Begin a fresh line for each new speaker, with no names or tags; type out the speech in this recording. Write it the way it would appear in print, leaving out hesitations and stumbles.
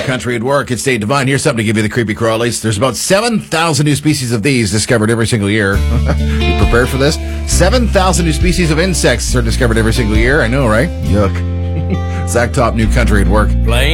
country at work. It's Dave Devine. Here's something to give you the creepy crawlies. There's about 7,000 new species of these discovered every single year. You prepared for this? 7,000 new species of insects are discovered every single year. I know, right? Yuck. Zach Top, New Country at Work.